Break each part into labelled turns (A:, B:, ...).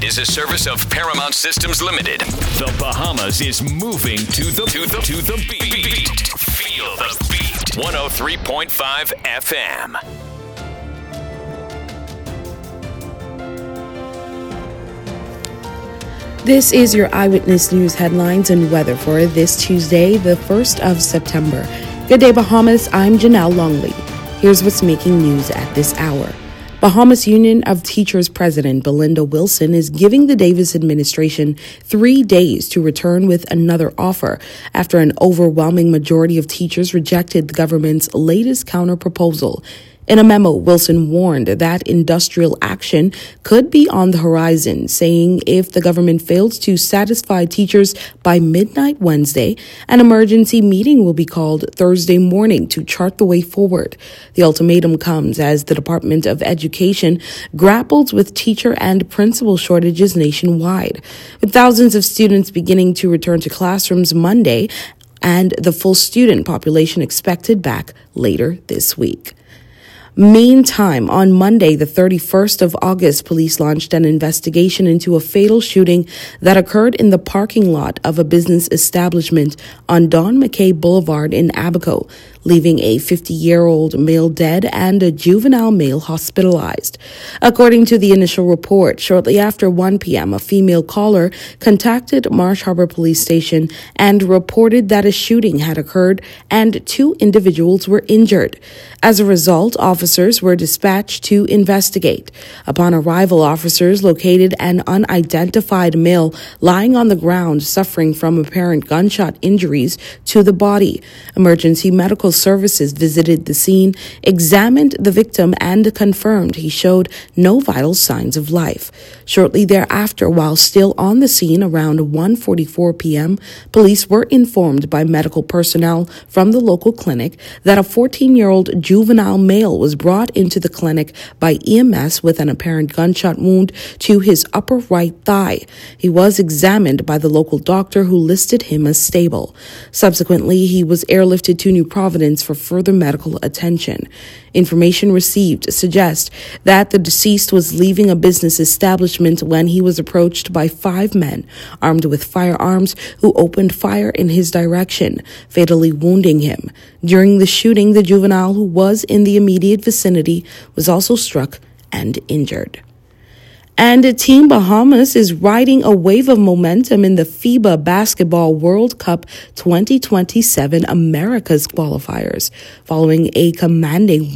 A: is a service of Paramount Systems Limited. The Bahamas is moving to the beat. Feel the beat. 103.5 FM.
B: This is your Eyewitness News headlines and weather for this Tuesday, the 1st of September. Good day, Bahamas. I'm Janelle Longley. Here's what's making news at this hour. Bahamas Union of Teachers President Belinda Wilson is giving the Davis administration 3 days to return with another offer after an overwhelming majority of teachers rejected the government's latest counterproposal. In a memo, Wilson warned that industrial action could be on the horizon, saying if the government fails to satisfy teachers by midnight Wednesday, an emergency meeting will be called Thursday morning to chart the way forward. The ultimatum comes as the Department of Education grapples with teacher and principal shortages nationwide, with thousands of students beginning to return to classrooms Monday and the full student population expected back later this week. Meantime, on Monday, the 31st of August, police launched an investigation into a fatal shooting that occurred in the parking lot of a business establishment on Don McKay Boulevard in Abaco, leaving a 50-year-old male dead and a juvenile male hospitalized. According to the initial report, shortly after 1 p.m., a female caller contacted Marsh Harbor Police Station and reported that a shooting had occurred and 2 individuals were injured. As a result, officers were dispatched to investigate. Upon arrival, officers located an unidentified male lying on the ground suffering from apparent gunshot injuries to the body. Emergency medical services visited the scene, examined the victim, and confirmed he showed no vital signs of life. Shortly thereafter, while still on the scene around 1:44 p.m., police were informed by medical personnel from the local clinic that a 14-year-old juvenile male was brought into the clinic by EMS with an apparent gunshot wound to his upper right thigh. He was examined by the local doctor who listed him as stable. Subsequently, he was airlifted to New Providence for further medical attention. Information received suggests that the deceased was leaving a business establishment when he was approached by 5 men armed with firearms who opened fire in his direction, fatally wounding him. During the shooting, the juvenile who was in the immediate vicinity was also struck and injured. And Team Bahamas is riding a wave of momentum in the FIBA Basketball World Cup 2027 Americas qualifiers, following a commanding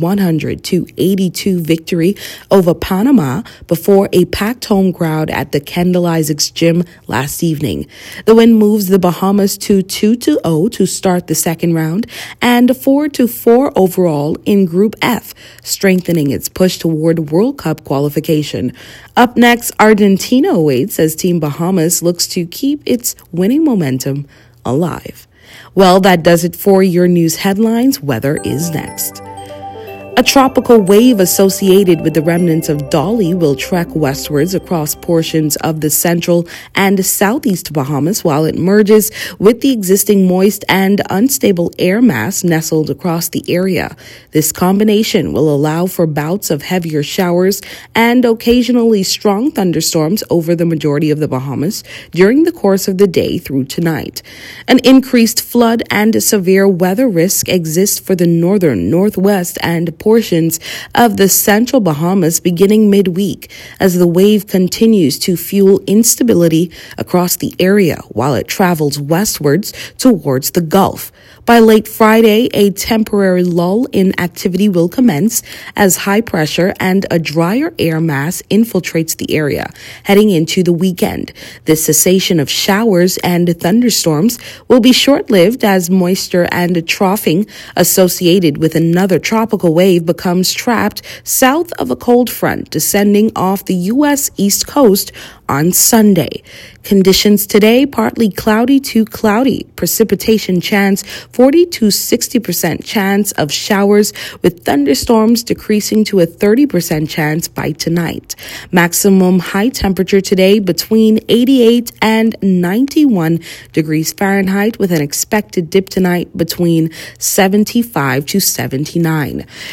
B: 100-82 victory over Panama before a packed home crowd at the Kendall Isaacs Gym last evening. The win moves the Bahamas to 2-0 to start the second round and 4-4 overall in Group F, strengthening its push toward World Cup qualification. Up next, Argentina awaits as Team Bahamas looks to keep its winning momentum alive. Well, that does it for your news headlines. Weather is next. A tropical wave associated with the remnants of Dolly will trek westwards across portions of the central and southeast Bahamas while it merges with the existing moist and unstable air mass nestled across the area. This combination will allow for bouts of heavier showers and occasionally strong thunderstorms over the majority of the Bahamas during the course of the day through tonight. An increased flood and severe weather risk exists for the northern, northwest, and portions of the central Bahamas beginning midweek as the wave continues to fuel instability across the area while it travels westwards towards the Gulf. By late Friday, a temporary lull in activity will commence as high pressure and a drier air mass infiltrates the area heading into the weekend. This cessation of showers and thunderstorms will be short-lived as moisture and troughing associated with another tropical wave becomes trapped south of a cold front descending off the U.S. East Coast on Sunday. Conditions today, partly cloudy to cloudy. Precipitation chance, 40 to 60% chance of showers, with thunderstorms decreasing to a 30% chance by tonight. Maximum high temperature today between 88 and 91 degrees Fahrenheit, with an expected dip tonight between 75 to 79.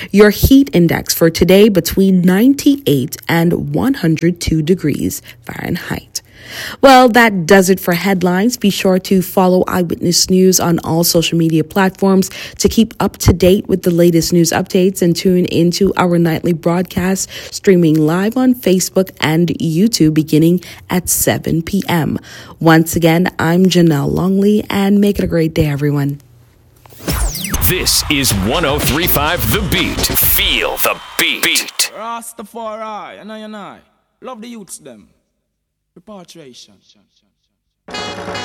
B: Your heat index for today between 98 and 102 degrees Fahrenheit. Well, that does it for headlines. Be sure to follow Eyewitness News on all social media platforms to keep up to date with the latest news updates, and tune into our nightly broadcast streaming live on Facebook and YouTube beginning at 7 p.m. Once again, I'm Janelle Longley, and make it a great day, everyone.
A: This is 103.5 The Beat. Feel the beat.
C: Rastafari, and I. Love the youths, them. Repatriation.